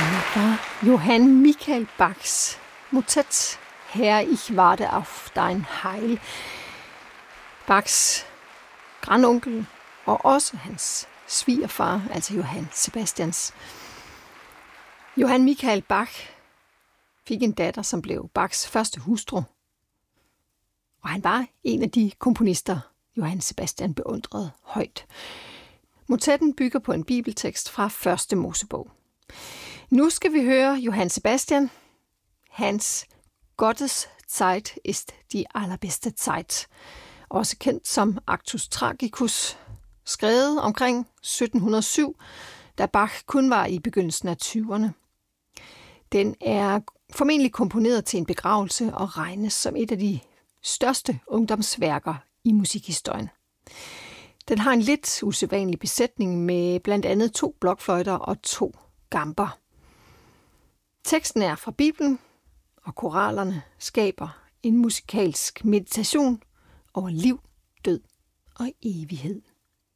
War Johann Michael Bachs motet Herr, ich warte auf dein Heil. Bachs grandonkel og også hans svigerfar, altså Johann Sebastians. Johann Michael Bach fik en datter, som blev Bachs første hustru. Og han var en af de komponister, Johann Sebastian beundrede højt. Motetten bygger på en bibeltekst fra Første Mosebog. Nu skal vi høre Johann Sebastian. Hans Gottes Zeit ist die allerbeste Zeit, også kendt som Actus Tragicus, skrevet omkring 1707, da Bach kun var i begyndelsen af 20'erne. Den er formentlig komponeret til en begravelse og regnes som et af de største ungdomsværker i musikhistorien. Den har en lidt usædvanlig besætning med blandt andet 2 blokfløjter og 2 gamper. Teksten er fra Bibelen, og koralerne skaber en musikalsk meditation over liv, død og evighed.